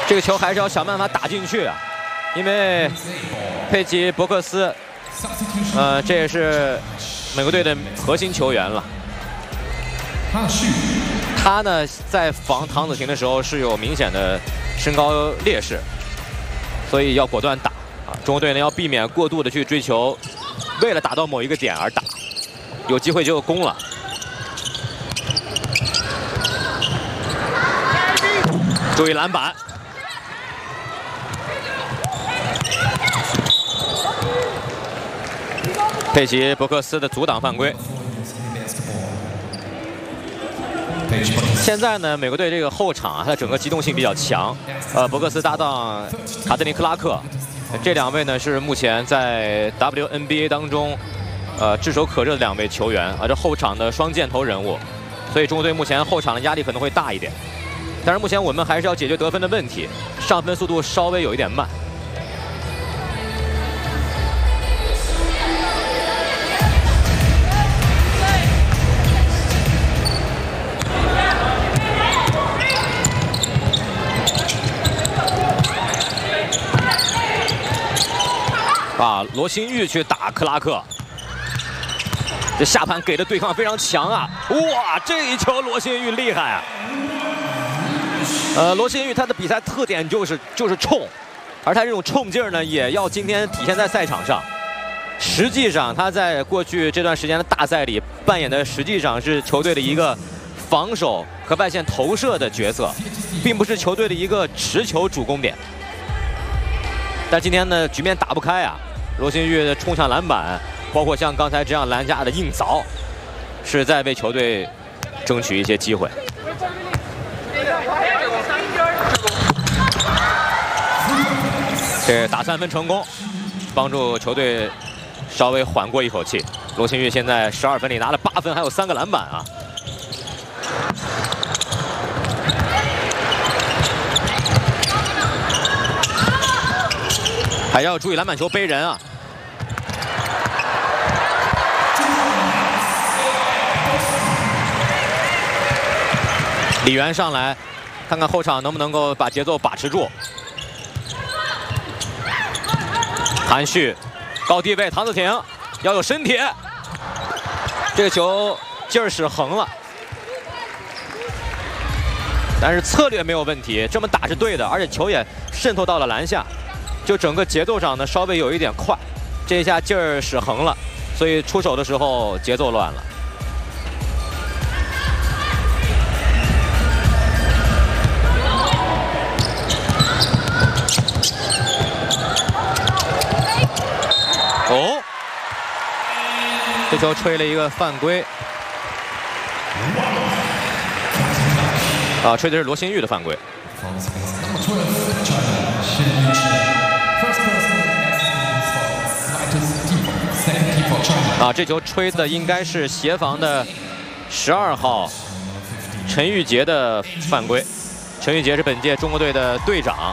这个球还是要想办法打进去啊，因为佩吉·伯克斯，这也是美国队的核心球员了。他呢，在防唐子晴的时候是有明显的身高劣势，所以要果断打啊。中国队呢要避免过度的去追求，为了打到某一个点而打，有机会就攻了。注意篮板。 佩奇·伯克斯的阻挡犯规。现在呢，美国队这个后场啊，它的整个机动性比较强。伯克斯搭档卡特琳·克拉克，这两位呢是目前在 WNBA 当中，炙手可热的2位球员啊，这后场的双箭头人物，所以中国队目前后场的压力可能会大一点。但是目前我们还是要解决得分的问题，上分速度稍微有一点慢。 啊，罗新玉去打克拉克，这下盘给的对抗非常强啊！哇，这一球罗新玉厉害啊！罗新玉他的比赛特点就是冲，而他这种冲劲儿呢，也要今天体现在赛场上。实际上，他在过去这段时间的大赛里扮演的，实际上是球队的一个防守和外线投射的角色，并不是球队的一个持球主攻点。但今天呢，局面打不开啊！ 罗新玉的冲抢篮板，包括像刚才这样篮下的硬凿，是在为球队争取一些机会。这打3分成功，帮助球队稍微缓过一口气。罗新玉现在12分里拿了8分，还有3个篮板啊！还要注意篮板球背人啊！ 李源上来，看看后场能不能够把节奏把持住。韩旭，高低位，唐子婷要有身体。这个球劲儿使横了，但是策略没有问题，这么打是对的，而且球也渗透到了篮下，就整个节奏上呢稍微有一点快，这一下劲儿使横了，所以出手的时候节奏乱了。 哦，这球吹了一个犯规，啊，吹的是罗新玉的犯规。啊，这球吹的应该是协防的12号陈玉杰的犯规。陈玉杰是本届中国队的队长。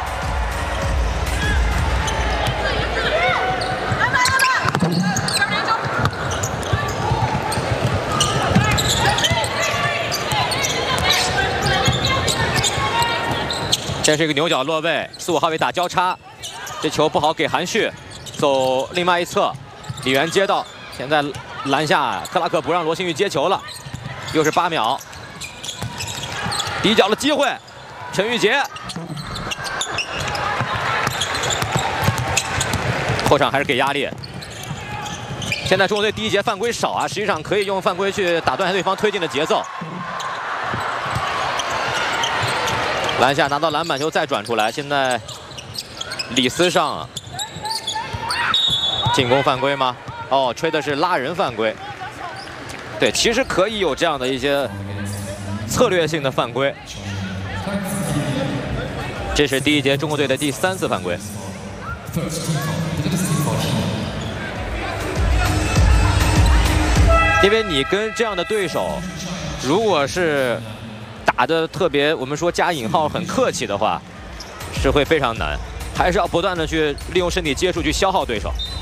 这是一个牛角落位，4、5号位打交叉，这球不好给韩旭，走另外一侧，李源接到，现在篮下克拉克不让罗新玉接球了，又是8秒，底角的机会，陈玉杰，后场还是给压力。现在中国队第1节犯规少啊，实际上可以用犯规去打断对方推进的节奏。 篮下拿到篮板球再转出来，现在李思上进攻犯规吗？哦，吹的是拉人犯规。对，其实可以有这样的一些策略性的犯规。这是第1节中国队的第3次犯规。因为你跟这样的对手，如果是 打的特别，我们说加引号很客气的话，是会非常难，还是要不断的去利用身体接触去消耗对手。